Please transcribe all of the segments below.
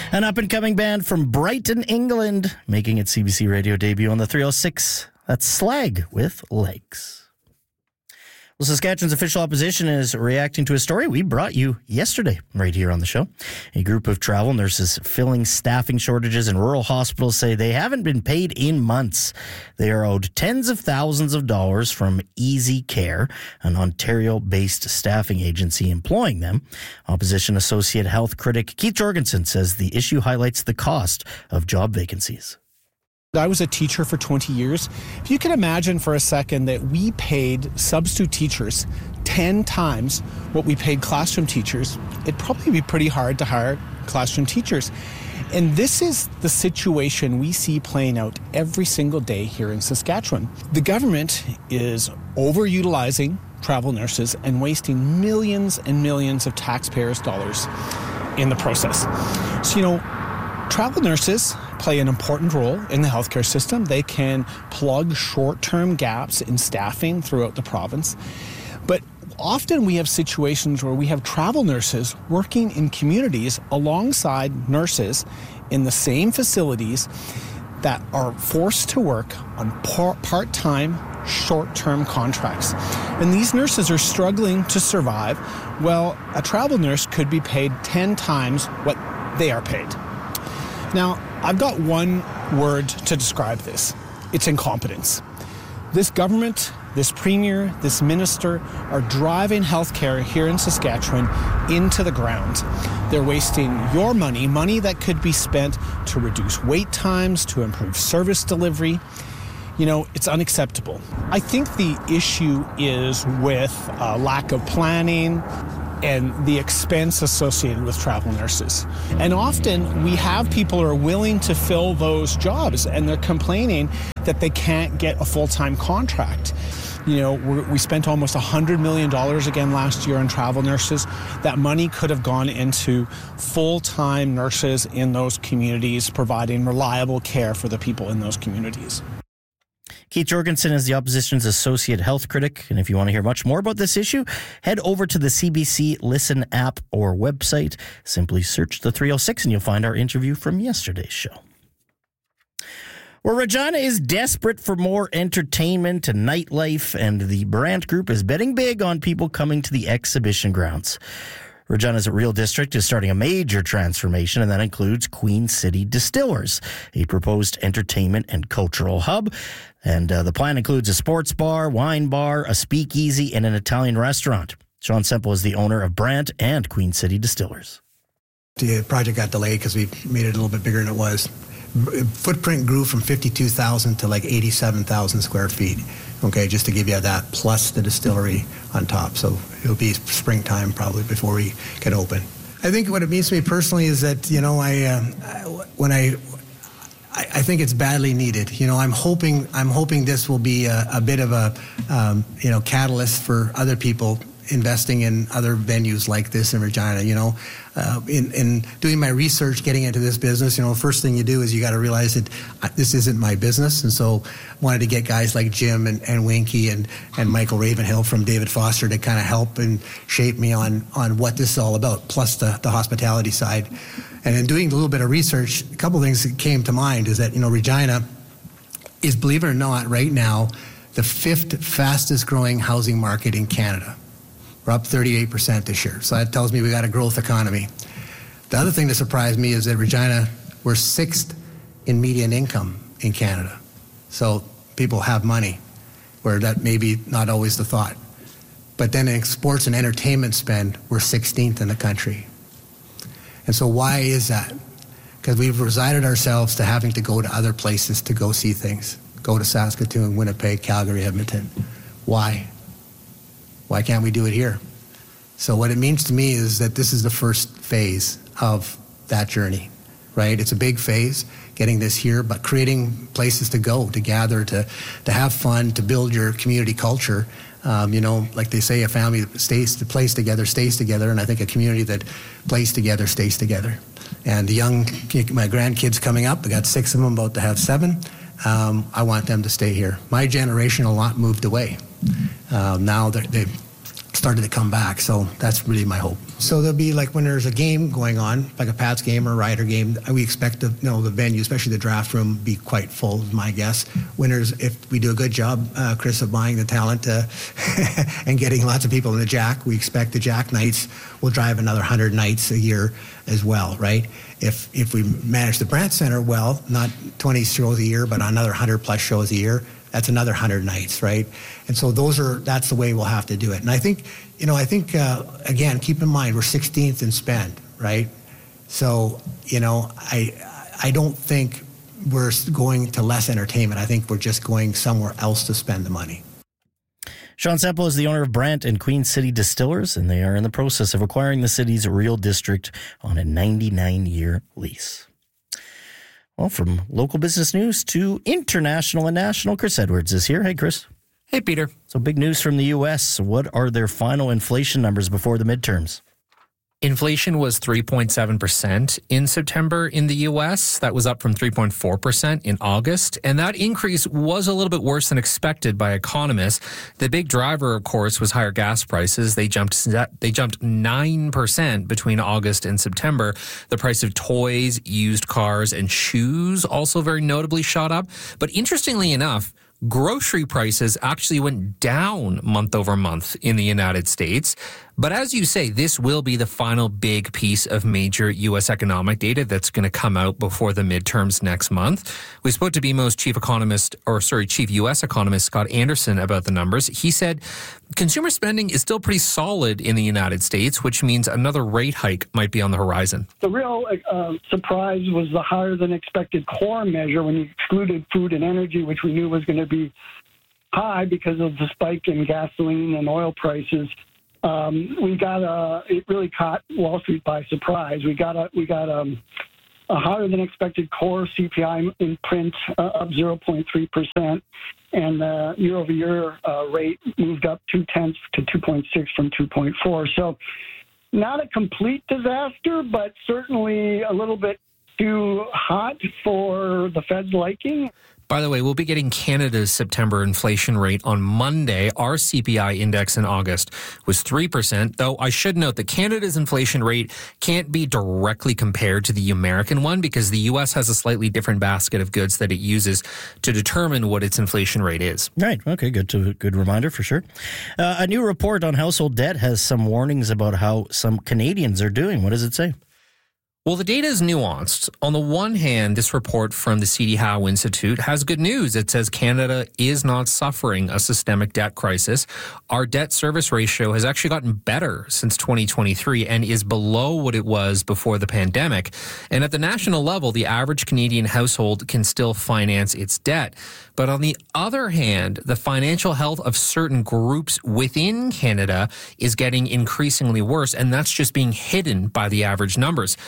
An up-and-coming band from Brighton, England, making its CBC radio debut on the 306. That's Slag with Legs. Well, Saskatchewan's official opposition is reacting to a story we brought you yesterday right here on the show. A group of travel nurses filling staffing shortages in rural hospitals say they haven't been paid in months. They are owed tens of thousands of dollars from Easy Care, an Ontario-based staffing agency employing them. Opposition Associate Health critic Keith Jorgensen says the issue highlights the cost of job vacancies. I was a teacher for 20 years. If you can imagine for a second that we paid substitute teachers 10 times what we paid classroom teachers, it'd probably be pretty hard to hire classroom teachers. And this is the situation we see playing out every single day here in Saskatchewan. The government is overutilizing travel nurses and wasting millions and millions of taxpayers' dollars in the process. So, travel nurses play an important role in the healthcare system. They can plug short-term gaps in staffing throughout the province. But often we have situations where we have travel nurses working in communities alongside nurses in the same facilities that are forced to work on part-time, short-term contracts. And these nurses are struggling to survive. Well, a travel nurse could be paid 10 times what they are paid. Now, I've got one word to describe this. It's incompetence. This government, this premier, this minister are driving healthcare here in Saskatchewan into the ground. They're wasting your money that could be spent to reduce wait times, to improve service delivery. It's unacceptable. I think the issue is with lack of planning and the expense associated with travel nurses. And often we have people who are willing to fill those jobs and they're complaining that they can't get a full-time contract. We spent almost $100 million again last year on travel nurses. That money could have gone into full-time nurses in those communities, providing reliable care for the people in those communities. Keith Jorgensen is the opposition's associate health critic, and if you want to hear much more about this issue, head over to the CBC Listen app or website. Simply search the 306 and you'll find our interview from yesterday's show. Well, Regina is desperate for more entertainment and nightlife, and the Brandt Group is betting big on people coming to the exhibition grounds. Regina's Real District is starting a major transformation, and that includes Queen City Distillers, a proposed entertainment and cultural hub. And the plan includes a sports bar, wine bar, a speakeasy, and an Italian restaurant. Sean Semple is the owner of Brandt and Queen City Distillers. The project got delayed because we made it a little bit bigger than it was. Footprint grew from 52,000 to like 87,000 square feet. Okay, just to give you that, plus the distillery on top. So it'll be springtime probably before we get open. I think what it means to me personally is that, I think it's badly needed. I'm hoping this will be a bit of a, catalyst for other people investing in other venues like this in Regina. In doing my research, getting into this business, first thing you do is you got to realize that this isn't my business. And so wanted to get guys like Jim and Winky and Michael Ravenhill from David Foster to kind of help and shape me on what this is all about, plus the hospitality side. And in doing a little bit of research, a couple of things that came to mind is that, Regina is, believe it or not, right now, the 5th fastest growing housing market in Canada. We're up 38% this year. So that tells me we got a growth economy. The other thing that surprised me is that Regina, we're 6th in median income in Canada. So people have money, where that may be not always the thought. But then in sports and entertainment spend, we're 16th in the country. And so why is that? Because we've resigned ourselves to having to go to other places to go see things. Go to Saskatoon, Winnipeg, Calgary, Edmonton. Why? Why can't we do it here? So what it means to me is that this is the first phase of that journey, right? It's a big phase, getting this here, but creating places to go, to gather, to have fun, to build your community culture. Like they say, a family that plays together stays together, and I think a community that plays together stays together. And my grandkids coming up, I got 6 of them, about to have 7. I want them to stay here. My generation, a lot moved away. Now they've started to come back. So that's really my hope. So there'll be like when there's a game going on, like a Pats game or a Rider game, we expect the venue, especially the draft room, be quite full, is my guess. Winners, if we do a good job, Chris, of buying the talent and getting lots of people in the Jack, we expect the Jack nights will drive another 100 nights a year as well, right? If we manage the Brandt Center well, not 20 shows a year, but another 100 plus shows a year, that's another 100 nights, right? And so that's the way we'll have to do it. And I think, again, keep in mind, we're 16th in spend, right? So, I don't think we're going to less entertainment. I think we're just going somewhere else to spend the money. Sean Semple is the owner of Brandt and Queen City Distillers, and they are in the process of acquiring the city's Real District on a 99-year lease. Well, from local business news to international and national, Chris Edwards is here. Hey, Chris. Hey, Peter. So big news from the U.S. What are their final inflation numbers before the midterms? Inflation was 3.7% in September in the U.S. That was up from 3.4% in August. And that increase was a little bit worse than expected by economists. The big driver, of course, was higher gas prices. They jumped 9% between August and September. The price of toys, used cars, and shoes also very notably shot up. But interestingly enough, grocery prices actually went down month over month in the United States. But as you say, this will be the final big piece of major U.S. economic data that's going to come out before the midterms next month. We spoke to BMO's chief U.S. economist Scott Anderson about the numbers. He said consumer spending is still pretty solid in the United States, which means another rate hike might be on the horizon. The real surprise was the higher than expected core measure when you excluded food and energy, which we knew was going to be high because of the spike in gasoline and oil prices. It really caught Wall Street by surprise. We got a higher than expected core CPI in print of 0.3%, and the year-over-year rate moved up 0.2 to 2.6 from 2.4. So not a complete disaster, but certainly a little bit too hot for the Fed's liking. By the way, we'll be getting Canada's September inflation rate on Monday. Our CPI index in August was 3%, though I should note that Canada's inflation rate can't be directly compared to the American one because the U.S. has a slightly different basket of goods that it uses to determine what its inflation rate is. Right. Okay, good reminder for sure. A new report on household debt has some warnings about how some Canadians are doing. What does it say? Well, the data is nuanced. On the one hand, this report from the C.D. Howe Institute has good news. It says Canada is not suffering a systemic debt crisis. Our debt service ratio has actually gotten better since 2023 and is below what it was before the pandemic. And at the national level, the average Canadian household can still finance its debt. But on the other hand, the financial health of certain groups within Canada is getting increasingly worse, and that's just being hidden by the average numbers.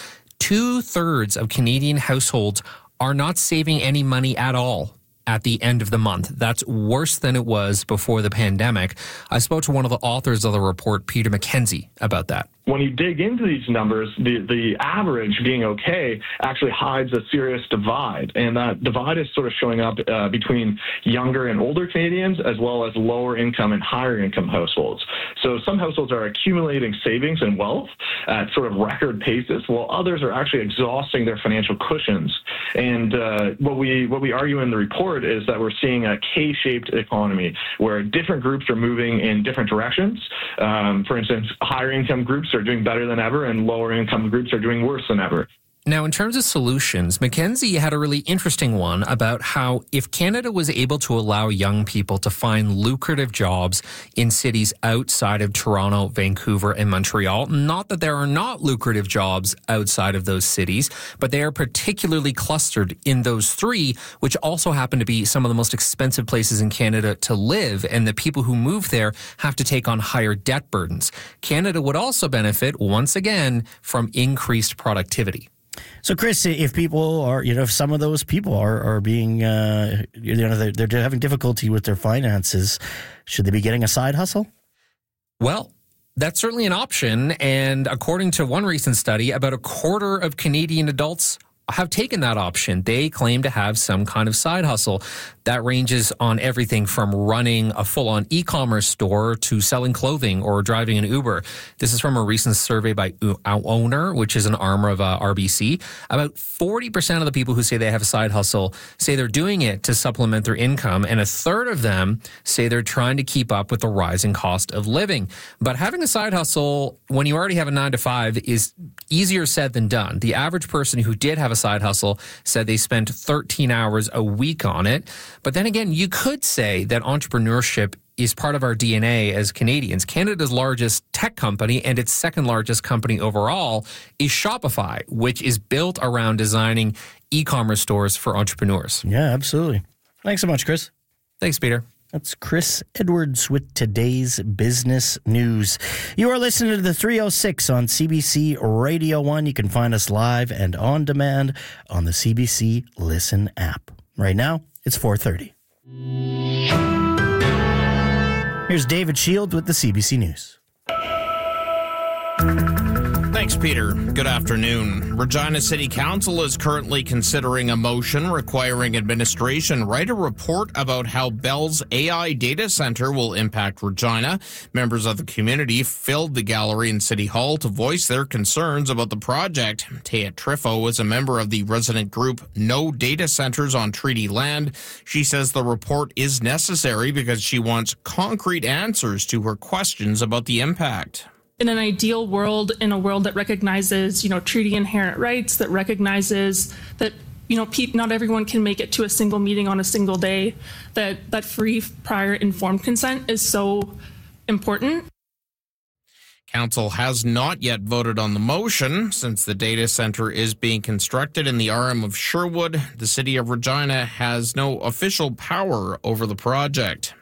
2/3 of Canadian households are not saving any money at all at the end of the month. That's worse than it was before the pandemic. I spoke to one of the authors of the report, Peter McKenzie, about that. When you dig into these numbers, the average being okay actually hides a serious divide. And that divide is sort of showing up between younger and older Canadians, as well as lower income and higher income households. So some households are accumulating savings and wealth at sort of record paces, while others are actually exhausting their financial cushions. And what we argue in the report is that we're seeing a K-shaped economy where different groups are moving in different directions. For instance, higher income groups are doing better than ever, and lower income groups are doing worse than ever. Now, in terms of solutions, McKenzie had a really interesting one about how if Canada was able to allow young people to find lucrative jobs in cities outside of Toronto, Vancouver, and Montreal, not that there are not lucrative jobs outside of those cities, but they are particularly clustered in those three, which also happen to be some of the most expensive places in Canada to live, and the people who move there have to take on higher debt burdens. Canada would also benefit, once again, from increased productivity. So, Chris, if people are, if some of those people are being, they're having difficulty with their finances, should they be getting a side hustle? Well, that's certainly an option. And according to one recent study, about a quarter of Canadian adults have taken that option. They claim to have some kind of side hustle. That ranges on everything from running a full-on e-commerce store to selling clothing or driving an Uber. This is from a recent survey by Owner, which is an arm of RBC. About 40% of the people who say they have a side hustle say they're doing it to supplement their income, and a third of them say they're trying to keep up with the rising cost of living. But having a side hustle when you already have a 9-to-5 is easier said than done. The average person who did have a side hustle said they spent 13 hours a week on it. But then again, you could say that entrepreneurship is part of our DNA as Canadians. Canada's largest tech company and its second largest company overall is Shopify, which is built around designing e-commerce stores for entrepreneurs. Yeah, absolutely. Thanks so much, Chris. Thanks, Peter. That's Chris Edwards with today's business news. You are listening to the 306 on CBC Radio 1. You can find us live and on demand on the CBC Listen app. Right now, it's 4:30. Here's David Shield with the CBC News. Thanks, Peter. Good afternoon. Regina City Council is currently considering a motion requiring administration write a report about how Bell's AI data center will impact Regina. Members of the community filled the gallery in City Hall to voice their concerns about the project. Taya Trifo is a member of the resident group No Data Centers on Treaty Land. She says the report is necessary because she wants concrete answers to her questions about the impact. In an ideal world, in a world that recognizes, treaty inherent rights, that recognizes that, not everyone can make it to a single meeting on a single day, that free, prior, informed consent is so important. Council has not yet voted on the motion. Since the data center is being constructed in the RM of Sherwood, the city of Regina has no official power over the project.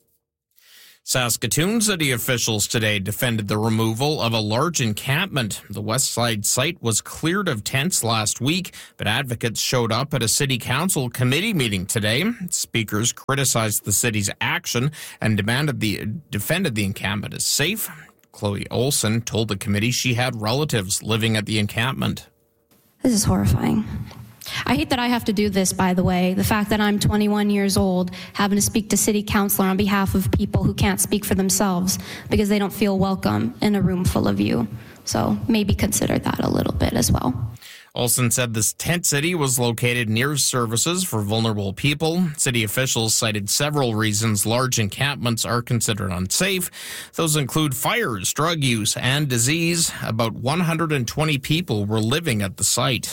Saskatoon city officials today defended the removal of a large encampment. The West Side site was cleared of tents last week, but advocates showed up at a city council committee meeting today. Speakers criticized the city's action and defended the encampment as safe. Chloe Olson told the committee she had relatives living at the encampment. This is horrifying. I hate that I have to do this, by the way. The fact that I'm 21 years old, having to speak to city councilor on behalf of people who can't speak for themselves because they don't feel welcome in a room full of you. So maybe consider that a little bit as well. Olson said this tent city was located near services for vulnerable people. City officials cited several reasons large encampments are considered unsafe. Those include fires, drug use, and disease. About 120 people were living at the site.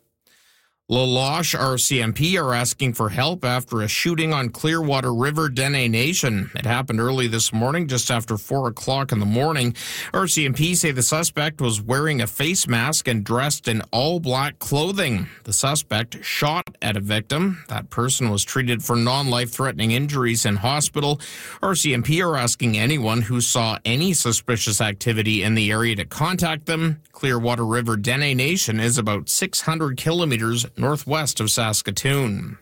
La Loche RCMP are asking for help after a shooting on Clearwater River, Dene Nation. It happened early this morning, just after 4 o'clock in the morning. RCMP say the suspect was wearing a face mask and dressed in all-black clothing. The suspect shot at a victim. That person was treated for non-life-threatening injuries in hospital. RCMP are asking anyone who saw any suspicious activity in the area to contact them. Clearwater River, Dene Nation is about 600 kilometers northwest of Saskatoon.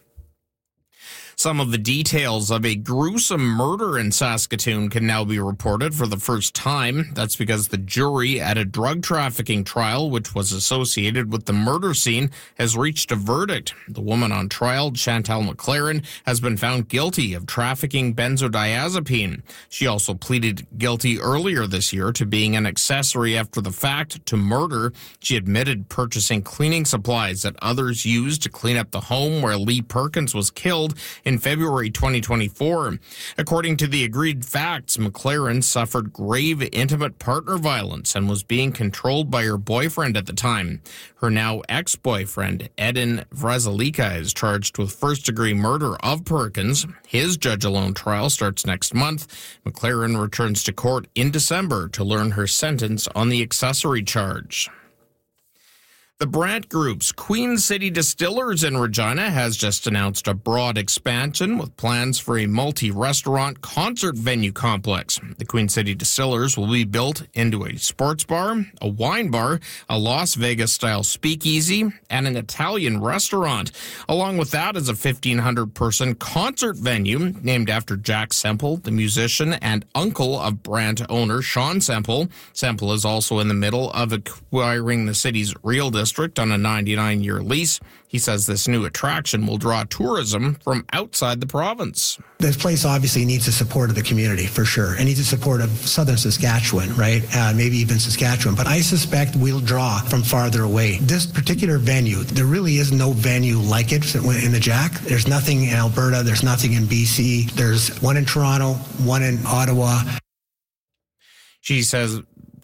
Some of the details of a gruesome murder in Saskatoon can now be reported for the first time. That's because the jury at a drug trafficking trial, which was associated with the murder scene, has reached a verdict. The woman on trial, Chantal McLaren, has been found guilty of trafficking benzodiazepine. She also pleaded guilty earlier this year to being an accessory after the fact to murder. She admitted purchasing cleaning supplies that others used to clean up the home where Lee Perkins was killed in February 2024. According to the agreed facts, McLaren suffered grave intimate partner violence and was being controlled by her boyfriend at the time. Her now ex-boyfriend, Edin Vrazalika, is charged with first-degree murder of Perkins. His judge-alone trial starts next month. McLaren returns to court in December to learn her sentence on the accessory charge. The Brandt Group's Queen City Distillers in Regina has just announced a broad expansion with plans for a multi-restaurant concert venue complex. The Queen City Distillers will be built into a sports bar, a wine bar, a Las Vegas-style speakeasy, and an Italian restaurant. Along with that is a 1,500-person concert venue named after Jack Semple, the musician and uncle of Brandt owner Sean Semple. Semple is also in the middle of acquiring the city's real estate district on a 99-year lease. He says this new attraction will draw tourism from outside the province. This place obviously needs the support of the community, for sure. It needs the support of southern Saskatchewan, right? Maybe even Saskatchewan. But I suspect we'll draw from farther away. This particular venue, there really is no venue like it in the Jack. There's nothing in Alberta. There's nothing in BC. There's one in Toronto, one in Ottawa. She says,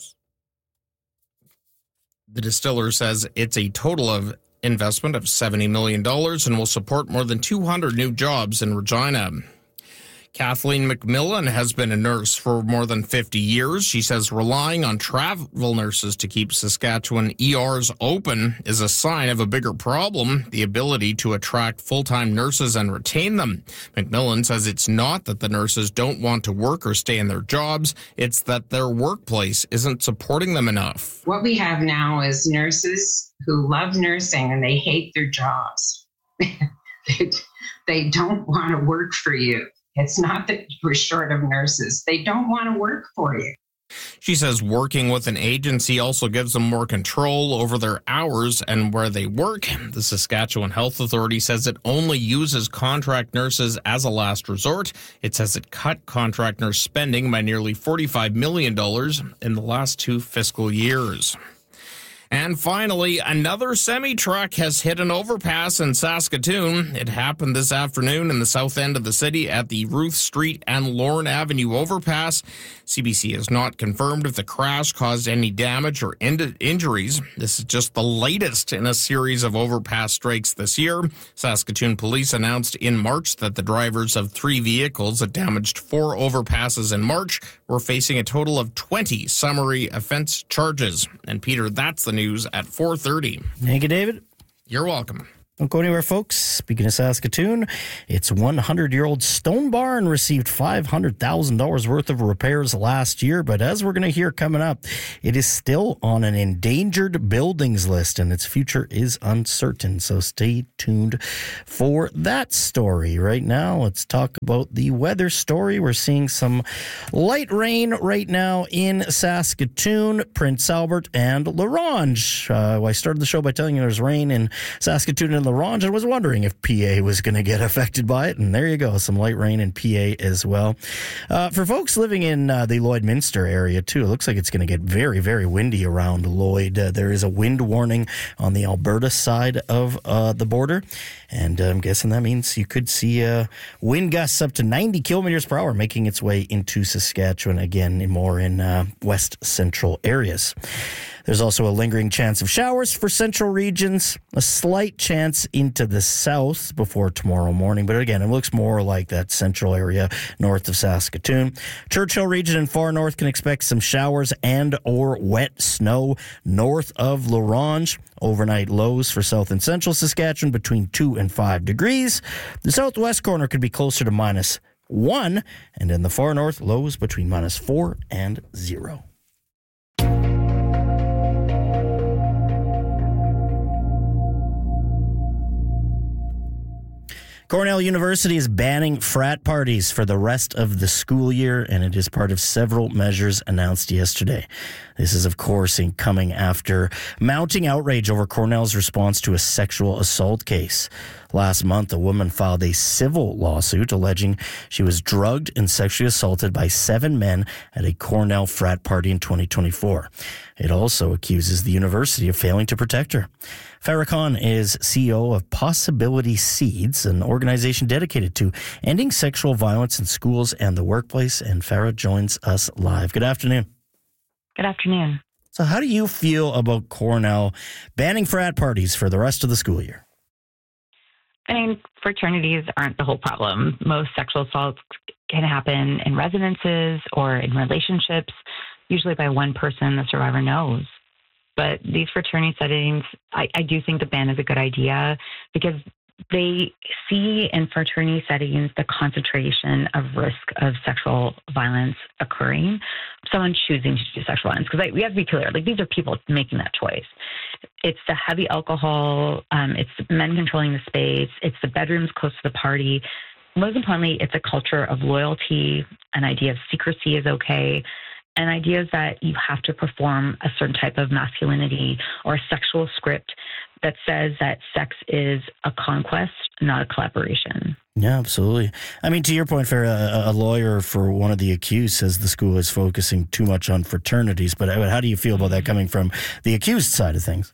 the distiller says it's a total of investment of $70 million and will support more than 200 new jobs in Regina. Kathleen McMillan has been a nurse for more than 50 years. She says relying on travel nurses to keep Saskatchewan ERs open is a sign of a bigger problem, the ability to attract full-time nurses and retain them. McMillan says it's not that the nurses don't want to work or stay in their jobs, it's that their workplace isn't supporting them enough. What we have now is nurses who love nursing and they hate their jobs. They don't want to work for you. It's not that we're short of nurses. They don't want to work for you. She says working with an agency also gives them more control over their hours and where they work. The Saskatchewan Health Authority says it only uses contract nurses as a last resort. It says it cut contract nurse spending by nearly $45 million in the last 2 fiscal years. And finally, another semi-truck has hit an overpass in Saskatoon. It happened this afternoon in the south end of the city at the Ruth Street and Lorne Avenue overpass. CBC has not confirmed if the crash caused any damage or injuries. This is just the latest in a series of overpass strikes this year. Saskatoon police announced in March that the drivers of 3 vehicles that damaged 4 overpasses in March were facing a total of 20 summary offense charges. And Peter, that's the news at 4:30. Thank you, David. You're welcome. Don't go anywhere, folks. Speaking of Saskatoon, its 100-year-old stone barn received $500,000 worth of repairs last year, but as we're going to hear coming up, it is still on an endangered buildings list, and its future is uncertain, so stay tuned for that story. Right now, let's talk about the weather story. We're seeing some light rain right now in Saskatoon, Prince Albert, and La Ronge. I started the show by telling you there's rain in Saskatoon and La Ronge. I was wondering if PA was going to get affected by it, and there you go, some light rain in PA as well. For folks living in the Lloydminster area, too, it looks like it's going to get very, very windy around Lloyd. There is a wind warning on the Alberta side of the border, and I'm guessing that means you could see wind gusts up to 90 kilometers per hour making its way into Saskatchewan, again, more in west central areas. There's also a lingering chance of showers for central regions, a slight chance into the south before tomorrow morning. But again, it looks more like that central area north of Saskatoon. Churchill region and far north can expect some showers and or wet snow north of La Ronge. Overnight lows for south and central Saskatchewan between 2 and 5 degrees. The southwest corner could be closer to -1, and in the far north, lows between -4 and 0. Cornell University is banning frat parties for the rest of the school year, and it is part of several measures announced yesterday. This is, of course, coming after mounting outrage over Cornell's response to a sexual assault case. Last month, a woman filed a civil lawsuit alleging she was drugged and sexually assaulted by 7 men at a Cornell frat party in 2024. It also accuses the university of failing to protect her. Farah Khan is CEO of Possibility Seeds, an organization dedicated to ending sexual violence in schools and the workplace. And Farah joins us live. Good afternoon. Good afternoon. So how do you feel about Cornell banning frat parties for the rest of the school year? I mean, fraternities aren't the whole problem. Most sexual assaults can happen in residences or in relationships, usually by one person the survivor knows. But these fraternity settings, I do think the ban is a good idea because they see in fraternity settings the concentration of risk of sexual violence occurring, someone choosing to do sexual violence. Because we have to be clear, like these are people making that choice. It's the heavy alcohol, it's men controlling the space, it's the bedrooms close to the party. Most importantly, it's a culture of loyalty, an idea of secrecy is okay. and ideas that you have to perform a certain type of masculinity or a sexual script that says that sex is a conquest, not a collaboration. Yeah, absolutely. I mean, to your point, Farah, a lawyer for one of the accused says the school is focusing too much on fraternities. But how do you feel about that coming from the accused side of things?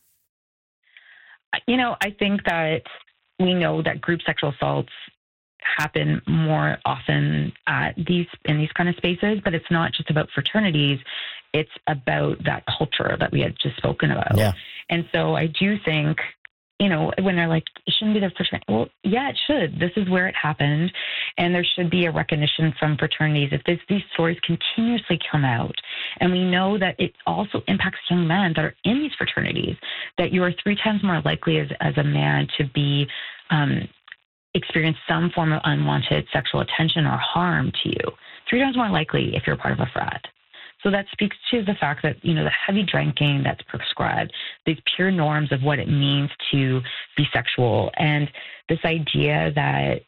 I think that we know that group sexual assaults happen more often in these kind of spaces, but it's not just about fraternities. It's about that culture that we had just spoken about. Yeah. And so I do think, when they're like, it shouldn't be the fraternity. Well, yeah, it should. This is where it happened. And there should be a recognition from fraternities if these stories continuously come out. And we know that it also impacts young men that are in these fraternities, that you are 3 times more likely as a man to be experience some form of unwanted sexual attention or harm to you. 3 times more likely if you're part of a frat. So that speaks to the fact that, the heavy drinking that's prescribed, these pure norms of what it means to be sexual, and this idea that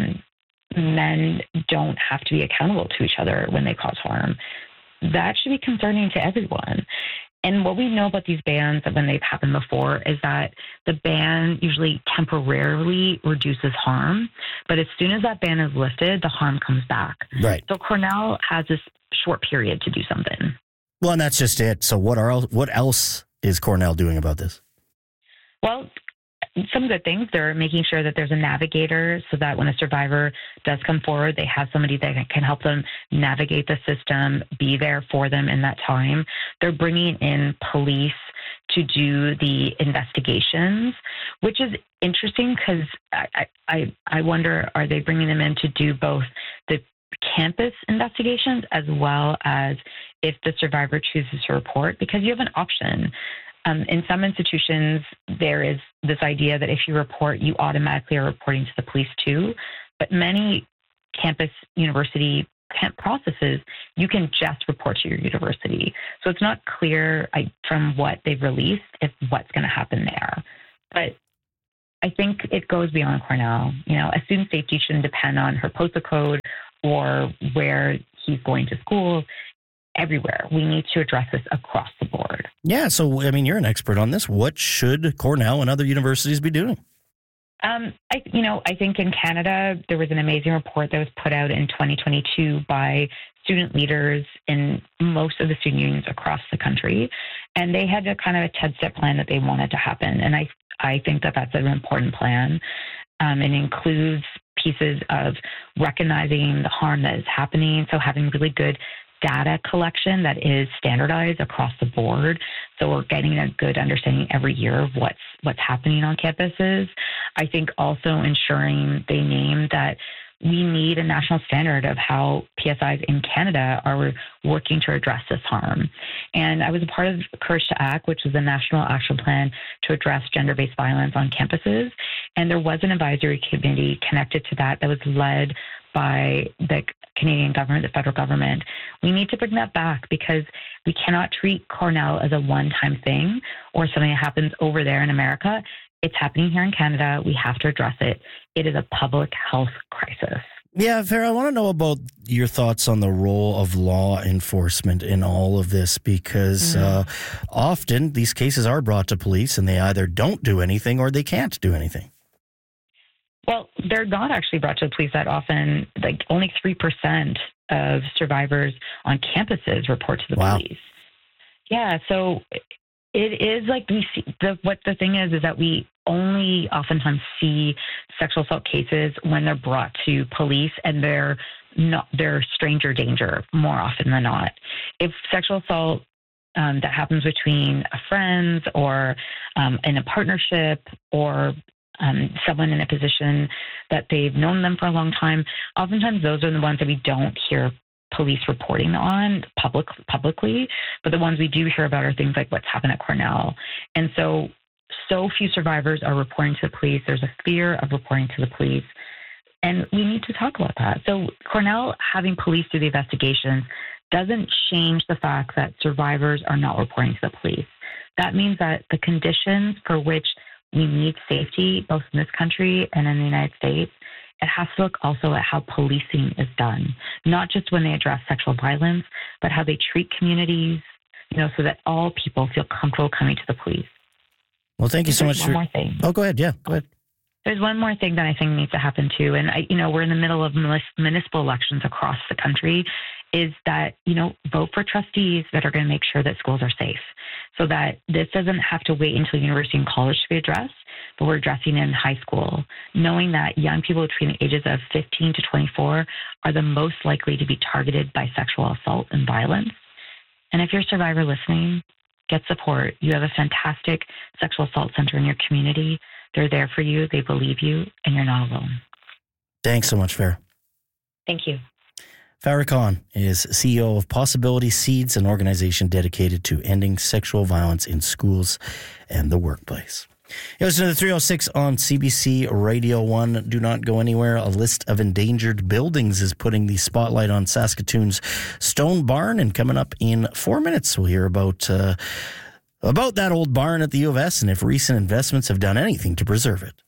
men don't have to be accountable to each other when they cause harm, that should be concerning to everyone. And what we know about these bans when they've happened before is that the ban usually temporarily reduces harm, but as soon as that ban is lifted, the harm comes back. Right. So Cornell has this short period to do something. Well, and that's just it. So what else is Cornell doing about this? Well, some good things. They're making sure that there's a navigator so that when a survivor does come forward, they have somebody that can help them navigate the system, be there for them in that time. They're bringing in police to do the investigations, which is interesting because I wonder, are they bringing them in to do both the campus investigations as well as if the survivor chooses to report? Because you have an option. In some institutions, there is this idea that if you report, you automatically are reporting to the police too. But many campus university processes, you can just report to your university. So it's not clear from what they've released if what's going to happen there. But I think it goes beyond Cornell. A student safety shouldn't depend on her postal code or where he's going to school. Everywhere. We need to address this across the board. Yeah. So, you're an expert on this. What should Cornell and other universities be doing? I think in Canada, there was an amazing report that was put out in 2022 by student leaders in most of the student unions across the country. And they had a kind of a 10-step plan that they wanted to happen. And I think that that's an important plan. It includes pieces of recognizing the harm that is happening. So having really good data collection that is standardized across the board. So we're getting a good understanding every year of what's happening on campuses. I think also ensuring they name that we need a national standard of how PSIs in Canada are working to address this harm. And I was a part of Courage to Act, which is a national action plan to address gender-based violence on campuses. And there was an advisory committee connected to that was led by the Canadian government, the federal government. We need to bring that back because we cannot treat Cornell as a one-time thing or something that happens over there in America. It's happening here in Canada. We have to address it. It is a public health crisis. Yeah, Farah, I want to know about your thoughts on the role of law enforcement in all of this because often these cases are brought to police and they either don't do anything or they can't do anything. Well, they're not actually brought to the police that often. Like only 3% of survivors on campuses report to the police. Yeah, so it is like we see what the thing is that we only oftentimes see sexual assault cases when they're brought to police and they're stranger danger more often than not. If sexual assault that happens between friends or in a partnership or someone in a position that they've known them for a long time, oftentimes those are the ones that we don't hear police reporting on publicly, but the ones we do hear about are things like what's happened at Cornell. And so few survivors are reporting to the police. There's a fear of reporting to the police, and we need to talk about that. So Cornell having police do the investigations doesn't change the fact that survivors are not reporting to the police. That means that the conditions for which we need safety, both in this country and in the United States, It has to look also at how policing is done, not just when they address sexual violence, but how they treat communities, so that all people feel comfortable coming to the police. Well, thank you so much. One more thing. Oh, go ahead. Yeah, go ahead. There's one more thing that I think needs to happen too, and we're in the middle of municipal elections across the country, is that, vote for trustees that are going to make sure that schools are safe, so that this doesn't have to wait until university and college to be addressed, but we're addressing it in high school, knowing that young people between the ages of 15 to 24 are the most likely to be targeted by sexual assault and violence. And if you're a survivor listening, get support. You have a fantastic sexual assault center in your community. They're there for you. They believe you, and you're not alone. Thanks so much, Farah. Thank you. Farah Khan is CEO of Possibility Seeds, an organization dedicated to ending sexual violence in schools and the workplace. You're listening to the 306 on CBC Radio 1. Do not go anywhere. A list of endangered buildings is putting the spotlight on Saskatoon's Stone Barn, and coming up in 4 minutes, we'll hear about that old barn at the U of S and if recent investments have done anything to preserve it.